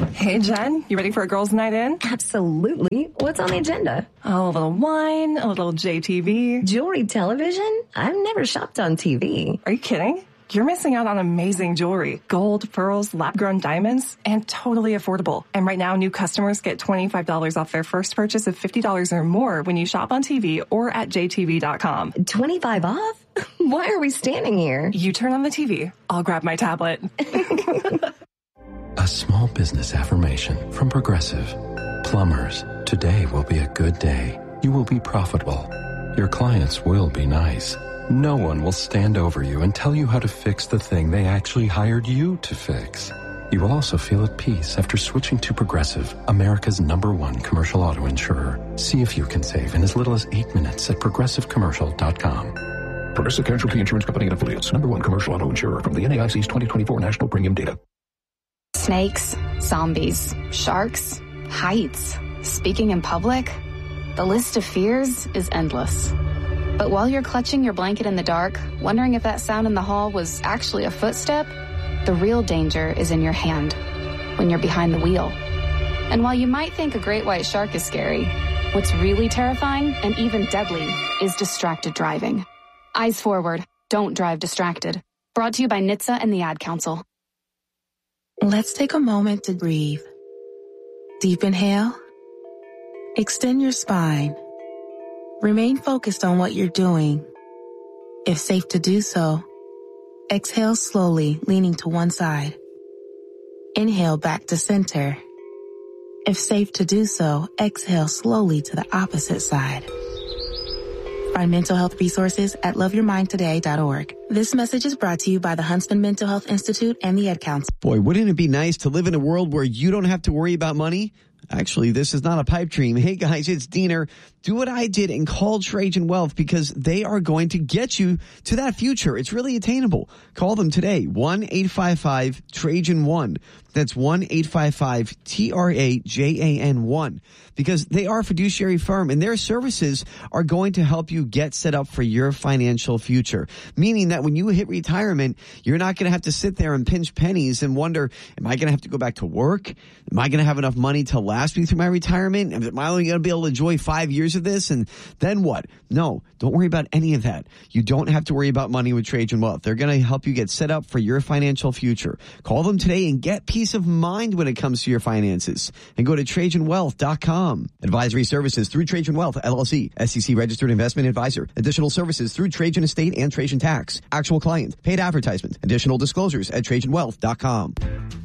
Hey, Jen, you ready for a girls' night in? Absolutely. What's on the agenda? Oh, a little wine, a little JTV. Jewelry television? I've never shopped on TV. Are you kidding? You're missing out on amazing jewelry. Gold, pearls, lab-grown diamonds, and totally affordable. And right now, new customers get $25 off their first purchase of $50 or more when you shop on TV or at jtv.com. 25 off? Why are we standing here? You turn on the TV. I'll grab my tablet. A small business affirmation from Progressive. Plumbers, today will be a good day. You will be profitable. Your clients will be nice. No one will stand over you and tell you how to fix the thing they actually hired you to fix. You will also feel at peace after switching to Progressive, America's #1 commercial auto insurer. See if you can save in as little as 8 minutes at progressivecommercial.com. Progressive Casualty Insurance Company and Affiliates, #1 commercial auto insurer from the NAIC's 2024 National Premium Data. Snakes, zombies, sharks, heights, speaking in public. The list of fears is endless. But while you're clutching your blanket in the dark, wondering if that sound in the hall was actually a footstep, the real danger is in your hand, when you're behind the wheel. And while you might think a great white shark is scary, what's really terrifying and even deadly is distracted driving. Eyes forward, don't drive distracted. Brought to you by NHTSA and the Ad Council. Let's take a moment to breathe. Deep inhale. Extend your spine. Remain focused on what you're doing. If safe to do so, exhale slowly, leaning to one side. Inhale back to center. If safe to do so, exhale slowly to the opposite side. Find mental health resources at loveyourmindtoday.org. This message is brought to you by the Huntsman Mental Health Institute and the Ad Council. Boy, wouldn't it be nice to live in a world where you don't have to worry about money? Actually, this is not a pipe dream. Hey guys, it's Diener. Do what I did and call Trajan Wealth because they are going to get you to that future. It's really attainable. Call them today, 1-855-TRAJAN-1. That's 1-855-TRAJAN-1 because they are a fiduciary firm and their services are going to help you get set up for your financial future. Meaning that when you hit retirement, you're not going to have to sit there and pinch pennies and wonder, am I going to have to go back to work? Am I going to have enough money to last me through my retirement? Am I only going to be able to enjoy 5 years of this? And then what? No, don't worry about any of that. You don't have to worry about money with Trajan Wealth. They're going to help you get set up for your financial future. Call them today and get peace of mind when it comes to your finances. And go to TrajanWealth.com. Advisory services through Trajan Wealth, LLC, SEC registered investment advisor. Additional services through Trajan Estate and Trajan Tax. Actual client, paid advertisement. Additional disclosures at TrajanWealth.com.